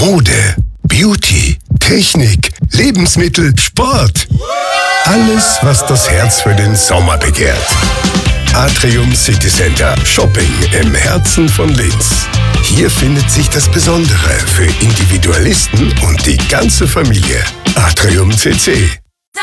Mode, Beauty, Technik, Lebensmittel, Sport. Alles, was das Herz für den Sommer begehrt. Atrium City Center. Shopping im Herzen von Linz. Hier findet sich das Besondere für Individualisten und die ganze Familie. Atrium CC.